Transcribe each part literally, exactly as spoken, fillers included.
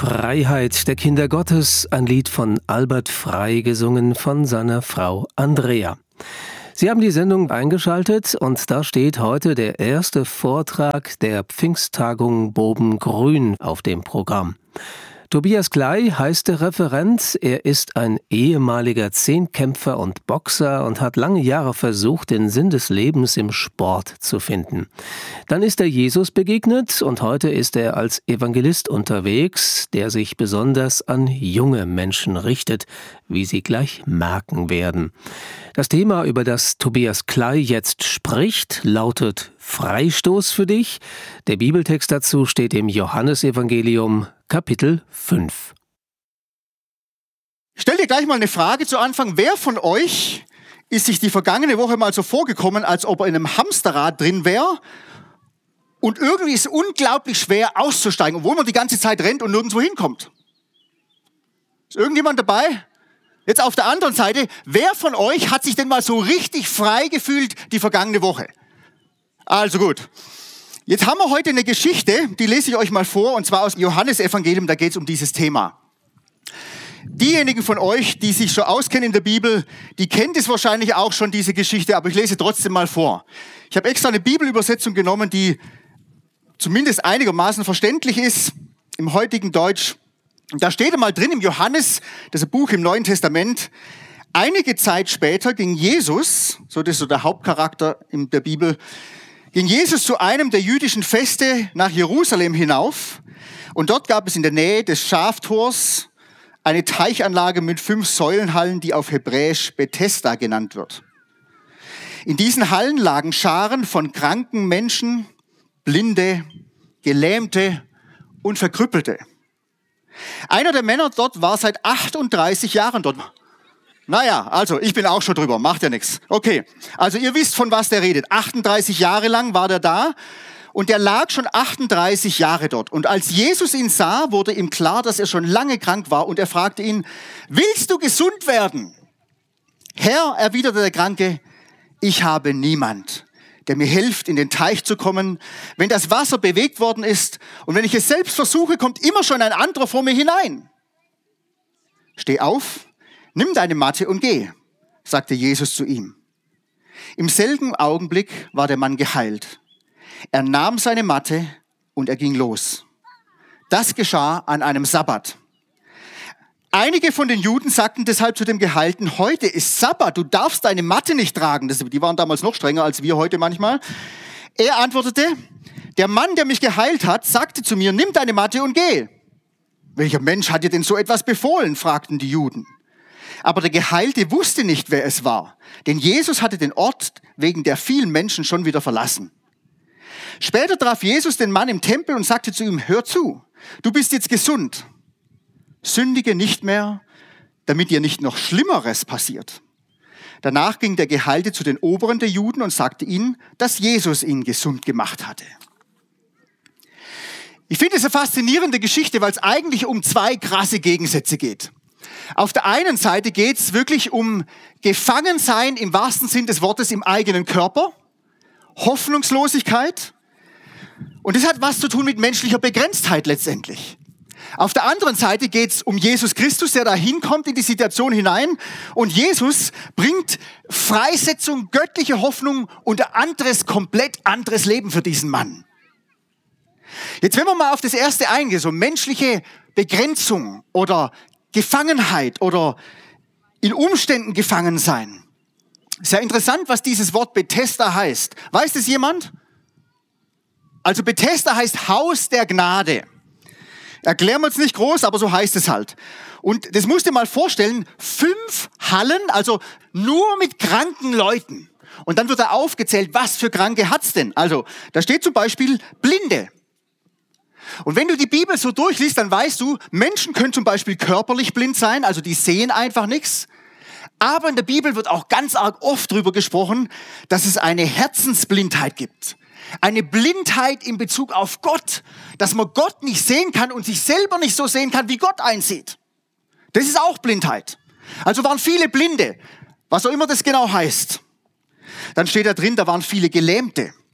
Freiheit der Kinder Gottes, ein Lied von Albert Frei, gesungen von seiner Frau Andrea. Sie haben die Sendung eingeschaltet und da steht heute der erste Vortrag der Pfingsttagung Bobengrün auf dem Programm. Tobias Klei heißt der Referent. Er ist ein ehemaliger Zehnkämpfer und Boxer und hat lange Jahre versucht, den Sinn des Lebens im Sport zu finden. Dann ist er Jesus begegnet und heute ist er als Evangelist unterwegs, der sich besonders an junge Menschen richtet, wie Sie gleich merken werden. Das Thema, über das Tobias Klei jetzt spricht, lautet Freistoß für dich. Der Bibeltext dazu steht im Johannesevangelium, Kapitel fünf. Stell dir gleich mal eine Frage zu Anfang. Wer von euch ist sich die vergangene Woche mal so vorgekommen, als ob er in einem Hamsterrad drin wäre und irgendwie ist es unglaublich schwer auszusteigen, obwohl man die ganze Zeit rennt und nirgendwo hinkommt? Ist irgendjemand dabei? Jetzt auf der anderen Seite, wer von euch hat sich denn mal so richtig frei gefühlt die vergangene Woche? Also gut. Jetzt haben wir heute eine Geschichte, die lese ich euch mal vor, und zwar aus dem Johannesevangelium, da geht es um dieses Thema. Diejenigen von euch, die sich schon auskennen in der Bibel, die kennen das wahrscheinlich auch schon, diese Geschichte, aber ich lese trotzdem mal vor. Ich habe extra eine Bibelübersetzung genommen, die zumindest einigermaßen verständlich ist im heutigen Deutsch. Da steht einmal drin im Johannes, das ist ein Buch im Neuen Testament, einige Zeit später ging Jesus, so das ist so der Hauptcharakter in der Bibel, ging Jesus zu einem der jüdischen Feste nach Jerusalem hinauf und dort gab es in der Nähe des Schaftors eine Teichanlage mit fünf Säulenhallen, die auf Hebräisch Bethesda genannt wird. In diesen Hallen lagen Scharen von kranken Menschen, Blinde, Gelähmte und Verkrüppelte. Einer der Männer dort war seit achtunddreißig Jahren dort. Naja, also ich bin auch schon drüber, macht ja nichts. Okay, also ihr wisst, von was der redet. achtunddreißig Jahre lang war der da und der lag schon achtunddreißig Jahre dort. Und als Jesus ihn sah, wurde ihm klar, dass er schon lange krank war und er fragte ihn, willst du gesund werden? Herr, erwiderte der Kranke, ich habe niemand, der mir hilft, in den Teich zu kommen, wenn das Wasser bewegt worden ist und wenn ich es selbst versuche, kommt immer schon ein anderer vor mir hinein. Steh auf. Nimm deine Matte und geh, sagte Jesus zu ihm. Im selben Augenblick war der Mann geheilt. Er nahm seine Matte und er ging los. Das geschah an einem Sabbat. Einige von den Juden sagten deshalb zu dem Geheilten, heute ist Sabbat, du darfst deine Matte nicht tragen. Das, die waren damals noch strenger als wir heute manchmal. Er antwortete, der Mann, der mich geheilt hat, sagte zu mir, nimm deine Matte und geh. Welcher Mensch hat dir denn so etwas befohlen, fragten die Juden. Aber der Geheilte wusste nicht, wer es war, denn Jesus hatte den Ort wegen der vielen Menschen schon wieder verlassen. Später traf Jesus den Mann im Tempel und sagte zu ihm, hör zu, du bist jetzt gesund. Sündige nicht mehr, damit dir nicht noch Schlimmeres passiert. Danach ging der Geheilte zu den Oberen der Juden und sagte ihnen, dass Jesus ihn gesund gemacht hatte. Ich finde es eine faszinierende Geschichte, weil es eigentlich um zwei krasse Gegensätze geht. Auf der einen Seite geht es wirklich um Gefangensein im wahrsten Sinn des Wortes im eigenen Körper, Hoffnungslosigkeit und das hat was zu tun mit menschlicher Begrenztheit letztendlich. Auf der anderen Seite geht es um Jesus Christus, der da hinkommt in die Situation hinein und Jesus bringt Freisetzung, göttliche Hoffnung und ein anderes, komplett anderes Leben für diesen Mann. Jetzt wenn wir mal auf das erste eingehen, so menschliche Begrenzung oder Gefangenheit oder in Umständen gefangen sein. Ist ja interessant, was dieses Wort Bethesda heißt. Weiß das jemand? Also Bethesda heißt Haus der Gnade. Erklären wir es nicht groß, aber so heißt es halt. Und das musst du dir mal vorstellen, fünf Hallen, also nur mit kranken Leuten. Und dann wird da aufgezählt, was für Kranke hat's denn? Also da steht zum Beispiel Blinde. Und wenn du die Bibel so durchliest, dann weißt du, Menschen können zum Beispiel körperlich blind sein, also die sehen einfach nichts. Aber in der Bibel wird auch ganz arg oft darüber gesprochen, dass es eine Herzensblindheit gibt. Eine Blindheit in Bezug auf Gott, dass man Gott nicht sehen kann und sich selber nicht so sehen kann, wie Gott einsieht. Das ist auch Blindheit. Also waren viele Blinde, was auch immer das genau heißt. Dann steht da drin, da waren viele Gelähmte.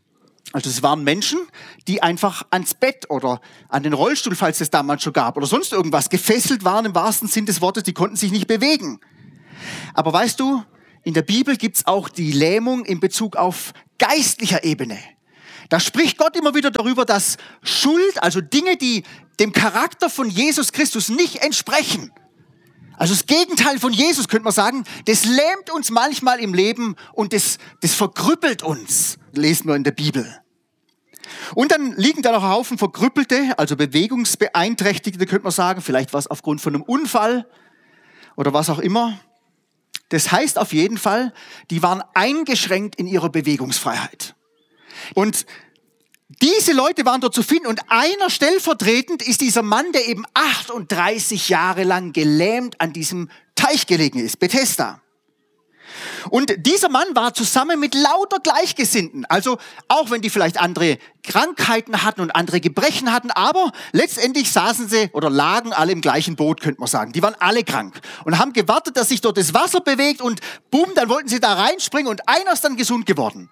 Also es waren Menschen, die einfach ans Bett oder an den Rollstuhl, falls es damals schon gab, oder sonst irgendwas gefesselt waren im wahrsten Sinn des Wortes, die konnten sich nicht bewegen. Aber weißt du, in der Bibel gibt's auch die Lähmung in Bezug auf geistlicher Ebene. Da spricht Gott immer wieder darüber, dass Schuld, also Dinge, die dem Charakter von Jesus Christus nicht entsprechen, also das Gegenteil von Jesus, könnte man sagen, das lähmt uns manchmal im Leben und das, das verkrüppelt uns, lesen wir in der Bibel. Und dann liegen da noch ein Haufen Verkrüppelte, also Bewegungsbeeinträchtigte, könnte man sagen, vielleicht was aufgrund von einem Unfall oder was auch immer. Das heißt auf jeden Fall, die waren eingeschränkt in ihrer Bewegungsfreiheit. Und diese Leute waren dort zu finden und einer stellvertretend ist dieser Mann, der eben achtunddreißig Jahre lang gelähmt an diesem Teich gelegen ist, Bethesda. Und dieser Mann war zusammen mit lauter Gleichgesinnten, also auch wenn die vielleicht andere Krankheiten hatten und andere Gebrechen hatten, aber letztendlich saßen sie oder lagen alle im gleichen Boot, könnte man sagen. Die waren alle krank und haben gewartet, dass sich dort das Wasser bewegt und bumm, dann wollten sie da reinspringen und einer ist dann gesund geworden.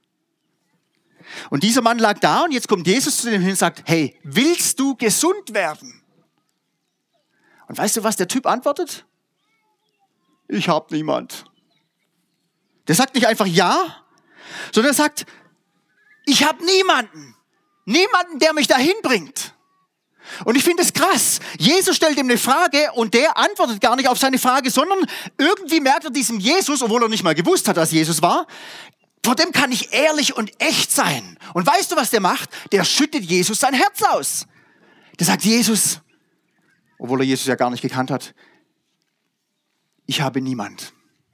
Und dieser Mann lag da und jetzt kommt Jesus zu dem hin und sagt, hey, willst du gesund werden? Und weißt du, was der Typ antwortet? Ich habe niemand. Der sagt nicht einfach ja, sondern er sagt, ich habe niemanden. Niemanden, der mich dahin bringt. Und ich finde es krass. Jesus stellt ihm eine Frage und der antwortet gar nicht auf seine Frage, sondern irgendwie merkt er diesem Jesus, obwohl er nicht mal gewusst hat, dass Jesus war, vor dem kann ich ehrlich und echt sein. Und weißt du, was der macht? Der schüttet Jesus sein Herz aus. Der sagt, Jesus, obwohl er Jesus ja gar nicht gekannt hat, ich habe niemand.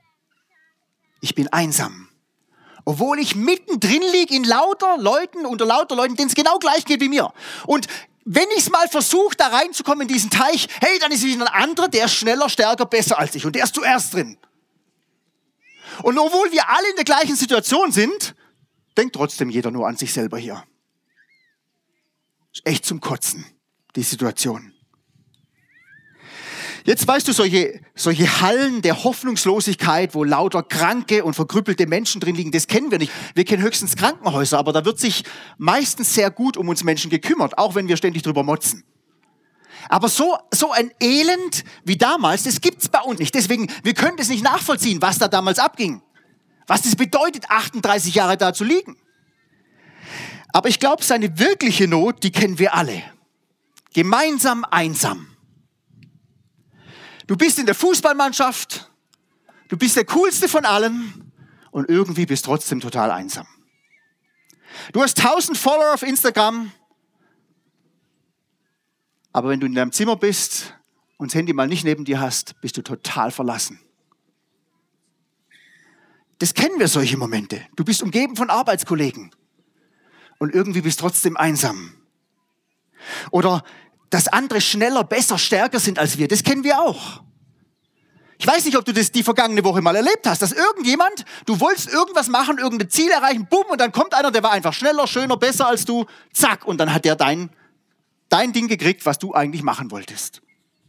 Ich bin einsam. Obwohl ich mittendrin liege in lauter Leuten, unter lauter Leuten, denen es genau gleich geht wie mir. Und wenn ich es mal versuche, da reinzukommen in diesen Teich, hey, dann ist wieder ein anderer, der ist schneller, stärker, besser als ich. Und der ist zuerst drin. Und obwohl wir alle in der gleichen Situation sind, denkt trotzdem jeder nur an sich selber hier. Ist echt zum Kotzen, die Situation. Jetzt weißt du, solche, solche Hallen der Hoffnungslosigkeit, wo lauter kranke und verkrüppelte Menschen drin liegen, das kennen wir nicht. Wir kennen höchstens Krankenhäuser, aber da wird sich meistens sehr gut um uns Menschen gekümmert, auch wenn wir ständig drüber motzen. Aber so, so ein Elend wie damals, das gibt's bei uns nicht. Deswegen, wir können das nicht nachvollziehen, was da damals abging. Was das bedeutet, achtunddreißig Jahre da zu liegen. Aber ich glaube, seine wirkliche Not, die kennen wir alle. Gemeinsam einsam. Du bist in der Fußballmannschaft, du bist der Coolste von allen und irgendwie bist trotzdem total einsam. Du hast tausend Follower auf Instagram, aber wenn du in deinem Zimmer bist und das Handy mal nicht neben dir hast, bist du total verlassen. Das kennen wir, solche Momente. Du bist umgeben von Arbeitskollegen und irgendwie bist trotzdem einsam. Oder dass andere schneller, besser, stärker sind als wir, das kennen wir auch. Ich weiß nicht, ob du das die vergangene Woche mal erlebt hast, dass irgendjemand, du wolltest irgendwas machen, irgendein Ziel erreichen, bumm, und dann kommt einer, der war einfach schneller, schöner, besser als du, zack, und dann hat der dein, dein Ding gekriegt, was du eigentlich machen wolltest.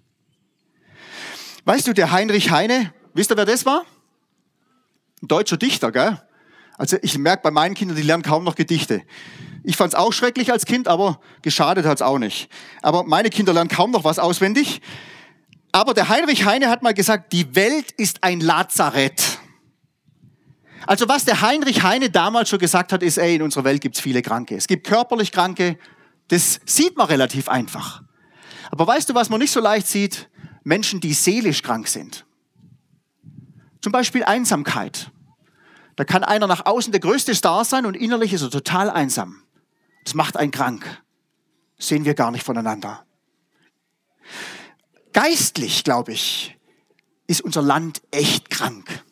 Weißt du, der Heinrich Heine, wisst ihr, wer das war? Ein deutscher Dichter, gell? Also ich merke bei meinen Kindern, die lernen kaum noch Gedichte. Ich fand es auch schrecklich als Kind, aber geschadet hat es auch nicht. Aber meine Kinder lernen kaum noch was auswendig. Aber der Heinrich Heine hat mal gesagt, die Welt ist ein Lazarett. Also was der Heinrich Heine damals schon gesagt hat, ist, ey, in unserer Welt gibt es viele Kranke. Es gibt körperlich Kranke, das sieht man relativ einfach. Aber weißt du, was man nicht so leicht sieht? Menschen, die seelisch krank sind. Zum Beispiel Einsamkeit. Da kann einer nach außen der größte Star sein und innerlich ist er total einsam. Das macht einen krank. Das sehen wir gar nicht voneinander. Geistlich, glaube ich, ist unser Land echt krank.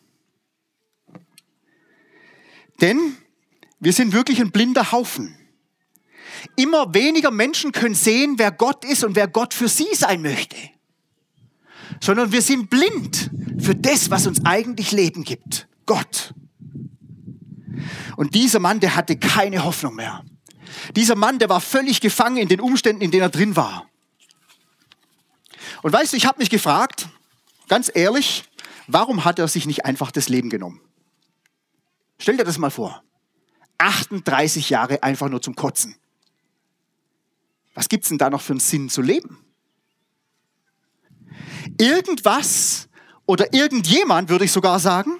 Denn wir sind wirklich ein blinder Haufen. Immer weniger Menschen können sehen, wer Gott ist und wer Gott für sie sein möchte. Sondern wir sind blind für das, was uns eigentlich Leben gibt. Gott. Und dieser Mann, der hatte keine Hoffnung mehr. Dieser Mann, der war völlig gefangen in den Umständen, in denen er drin war. Und weißt du, ich habe mich gefragt, ganz ehrlich, warum hat er sich nicht einfach das Leben genommen? Stell dir das mal vor. achtunddreißig Jahre einfach nur zum Kotzen. Was gibt es denn da noch für einen Sinn zu leben? Irgendwas oder irgendjemand, würde ich sogar sagen,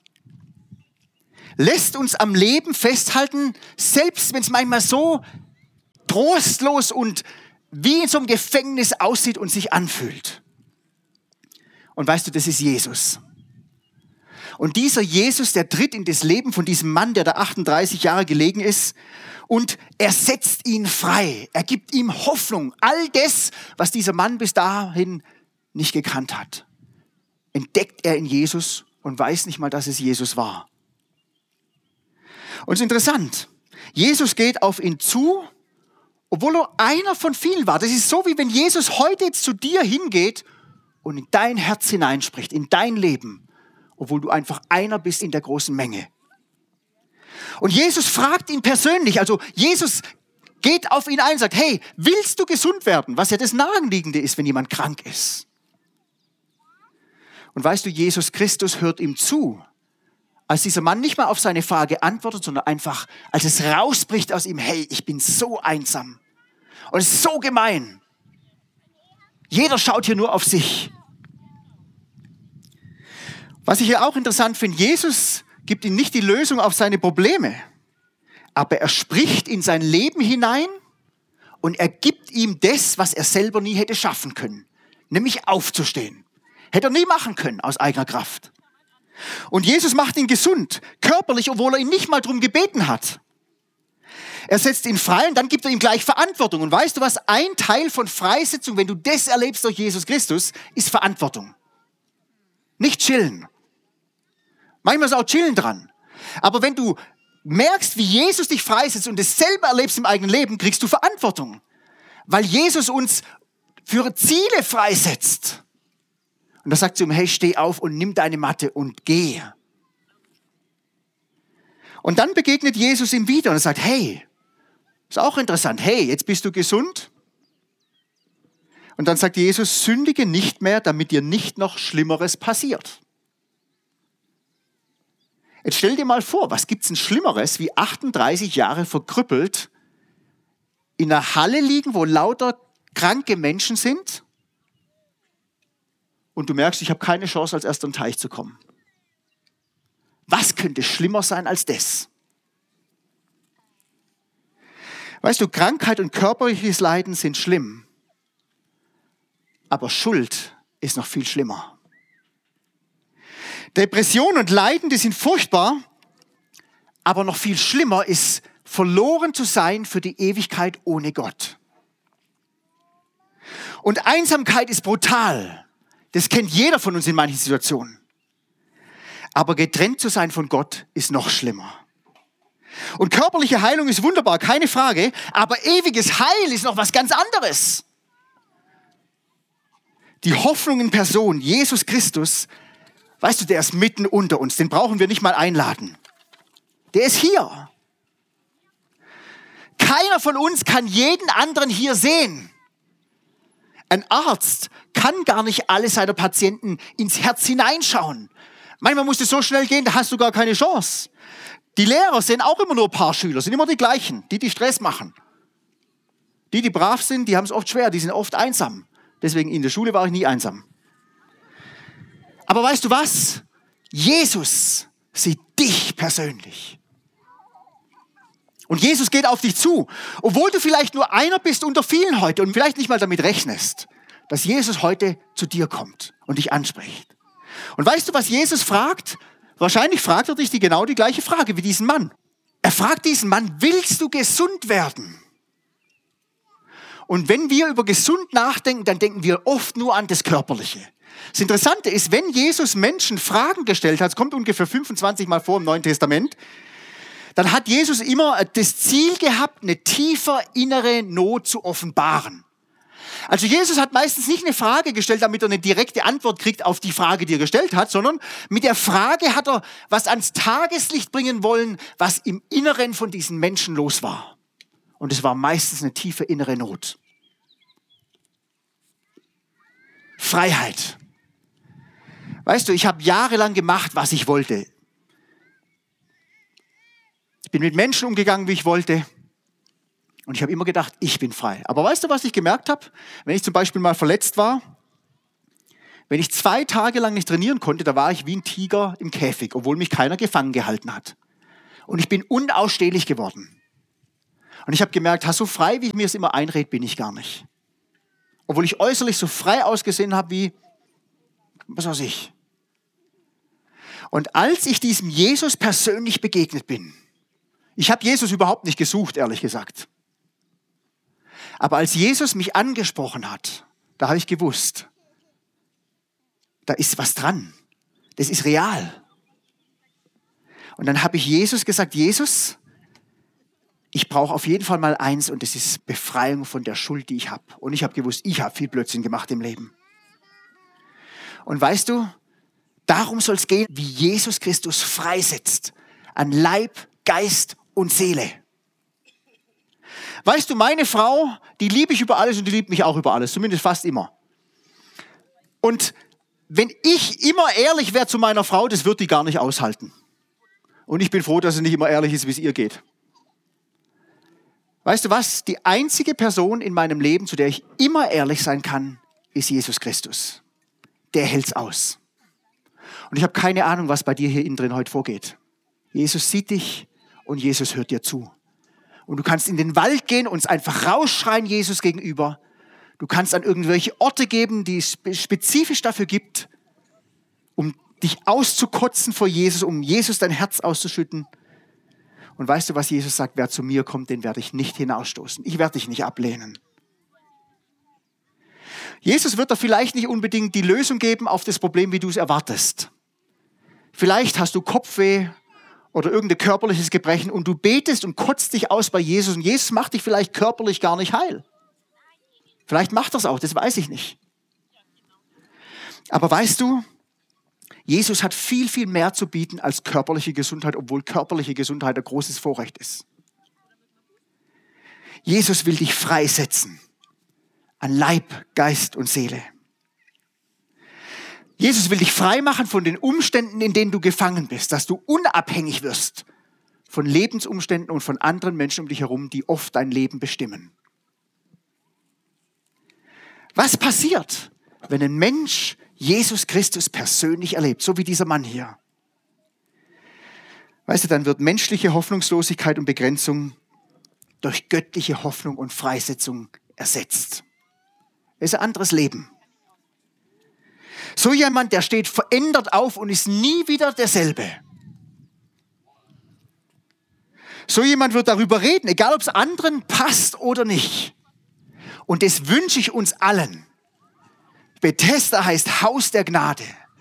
lässt uns am Leben festhalten, selbst wenn es manchmal so trostlos und wie in so einem Gefängnis aussieht und sich anfühlt. Und weißt du, das ist Jesus. Und dieser Jesus, der tritt in das Leben von diesem Mann, der da achtunddreißig Jahre gelegen ist, und er setzt ihn frei. Er gibt ihm Hoffnung. All das, was dieser Mann bis dahin nicht gekannt hat, entdeckt er in Jesus und weiß nicht mal, dass es Jesus war. Und es ist interessant, Jesus geht auf ihn zu, obwohl er einer von vielen war. Das ist so, wie wenn Jesus heute jetzt zu dir hingeht und in dein Herz hineinspricht, in dein Leben, obwohl du einfach einer bist in der großen Menge. Und Jesus fragt ihn persönlich, also Jesus geht auf ihn ein und sagt, hey, willst du gesund werden? Was ja das Naheliegendste ist, wenn jemand krank ist. Und weißt du, Jesus Christus hört ihm zu, als dieser Mann nicht mal auf seine Frage antwortet, sondern einfach, als es rausbricht aus ihm, hey, ich bin so einsam und es ist so gemein. Jeder schaut hier nur auf sich. Was ich hier auch interessant finde, Jesus gibt ihm nicht die Lösung auf seine Probleme, aber er spricht in sein Leben hinein und er gibt ihm das, was er selber nie hätte schaffen können, nämlich aufzustehen. Hätte er nie machen können aus eigener Kraft. Und Jesus macht ihn gesund, körperlich, obwohl er ihn nicht mal darum gebeten hat. Er setzt ihn frei und dann gibt er ihm gleich Verantwortung. Und weißt du was? Ein Teil von Freisetzung, wenn du das erlebst durch Jesus Christus, ist Verantwortung. Nicht chillen. Manchmal ist auch chillen dran. Aber wenn du merkst, wie Jesus dich freisetzt und es selber erlebst im eigenen Leben, kriegst du Verantwortung. Weil Jesus uns für Ziele freisetzt. Und da sagt sie ihm, hey, steh auf und nimm deine Matte und geh. Und dann begegnet Jesus ihm wieder und er sagt, hey, ist auch interessant, hey, jetzt bist du gesund. Und dann sagt Jesus, sündige nicht mehr, damit dir nicht noch Schlimmeres passiert. Jetzt stell dir mal vor, was gibt es denn Schlimmeres, wie achtunddreißig Jahre verkrüppelt in einer Halle liegen, wo lauter kranke Menschen sind und du merkst, ich habe keine Chance, als erster in den Teich zu kommen. Was könnte schlimmer sein als das? Weißt du, Krankheit und körperliches Leiden sind schlimm, aber Schuld ist noch viel schlimmer. Depression und Leiden, die sind furchtbar, aber noch viel schlimmer ist, verloren zu sein für die Ewigkeit ohne Gott. Und Einsamkeit ist brutal. Das kennt jeder von uns in manchen Situationen. Aber getrennt zu sein von Gott ist noch schlimmer. Und körperliche Heilung ist wunderbar, keine Frage, aber ewiges Heil ist noch was ganz anderes. Die Hoffnung in Person, Jesus Christus, weißt du, der ist mitten unter uns, den brauchen wir nicht mal einladen. Der ist hier. Keiner von uns kann jeden anderen hier sehen. Ein Arzt kann gar nicht alle seiner Patienten ins Herz hineinschauen. Manchmal muss es so schnell gehen, da hast du gar keine Chance. Die Lehrer sehen auch immer nur ein paar Schüler, sind immer die gleichen, die, die Stress machen. Die, die brav sind, die haben es oft schwer, die sind oft einsam. Deswegen in der Schule war ich nie einsam. Aber weißt du was? Jesus sieht dich persönlich. Und Jesus geht auf dich zu, obwohl du vielleicht nur einer bist unter vielen heute und vielleicht nicht mal damit rechnest, dass Jesus heute zu dir kommt und dich anspricht. Und weißt du, was Jesus fragt? Wahrscheinlich fragt er dich die genau die gleiche Frage wie diesen Mann. Er fragt diesen Mann, willst du gesund werden? Und wenn wir über gesund nachdenken, dann denken wir oft nur an das Körperliche. Das Interessante ist, wenn Jesus Menschen Fragen gestellt hat, es kommt ungefähr fünfundzwanzig Mal vor im Neuen Testament, dann hat Jesus immer das Ziel gehabt, eine tiefer innere Not zu offenbaren. Also Jesus hat meistens nicht eine Frage gestellt, damit er eine direkte Antwort kriegt auf die Frage, die er gestellt hat, sondern mit der Frage hat er was ans Tageslicht bringen wollen, was im Inneren von diesen Menschen los war. Und es war meistens eine tiefe innere Not. Freiheit. Weißt du, ich habe jahrelang gemacht, was ich wollte. bin mit Menschen umgegangen, wie ich wollte. Und ich habe immer gedacht, ich bin frei. Aber weißt du, was ich gemerkt habe? Wenn ich zum Beispiel mal verletzt war, wenn ich zwei Tage lang nicht trainieren konnte, da war ich wie ein Tiger im Käfig, obwohl mich keiner gefangen gehalten hat. Und ich bin unausstehlich geworden. Und ich habe gemerkt, so frei, wie ich mir es immer einrede, bin ich gar nicht. Obwohl ich äußerlich so frei ausgesehen habe wie, was weiß ich. Und als ich diesem Jesus persönlich begegnet bin, ich habe Jesus überhaupt nicht gesucht, ehrlich gesagt. Aber als Jesus mich angesprochen hat, da habe ich gewusst, da ist was dran. Das ist real. Und dann habe ich Jesus gesagt, Jesus, ich brauche auf jeden Fall mal eins und das ist Befreiung von der Schuld, die ich habe. Und ich habe gewusst, ich habe viel Blödsinn gemacht im Leben. Und weißt du, darum soll es gehen, wie Jesus Christus freisetzt an Leib, Geist und Seele. Weißt du, meine Frau, die liebe ich über alles und die liebt mich auch über alles, zumindest fast immer. Und wenn ich immer ehrlich wäre zu meiner Frau, das wird die gar nicht aushalten. Und ich bin froh, dass sie nicht immer ehrlich ist, wie es ihr geht. Weißt du was? Die einzige Person in meinem Leben, zu der ich immer ehrlich sein kann, ist Jesus Christus. Der hält's aus. Und ich habe keine Ahnung, was bei dir hier innen drin heute vorgeht. Jesus sieht dich und Jesus hört dir zu. Und du kannst in den Wald gehen und es einfach rausschreien Jesus gegenüber. Du kannst an irgendwelche Orte geben, die es spezifisch dafür gibt, um dich auszukotzen vor Jesus, um Jesus dein Herz auszuschütten. Und weißt du, was Jesus sagt? Wer zu mir kommt, den werde ich nicht hinausstoßen. Ich werde dich nicht ablehnen. Jesus wird da vielleicht nicht unbedingt die Lösung geben auf das Problem, wie du es erwartest. Vielleicht hast du Kopfweh oder irgendein körperliches Gebrechen und du betest und kotzt dich aus bei Jesus und Jesus macht dich vielleicht körperlich gar nicht heil. Vielleicht macht er es auch, das weiß ich nicht. Aber weißt du, Jesus hat viel, viel mehr zu bieten als körperliche Gesundheit, obwohl körperliche Gesundheit ein großes Vorrecht ist. Jesus will dich freisetzen an Leib, Geist und Seele. Jesus will dich frei machen von den Umständen, in denen du gefangen bist, dass du unabhängig wirst von Lebensumständen und von anderen Menschen um dich herum, die oft dein Leben bestimmen. Was passiert, wenn ein Mensch Jesus Christus persönlich erlebt, so wie dieser Mann hier? Weißt du, dann wird menschliche Hoffnungslosigkeit und Begrenzung durch göttliche Hoffnung und Freisetzung ersetzt. Es ist ein anderes Leben. So jemand, der steht verändert auf und ist nie wieder derselbe. So jemand wird darüber reden, egal ob es anderen passt oder nicht. Und das wünsche ich uns allen. Bethesda heißt Haus der Gnade.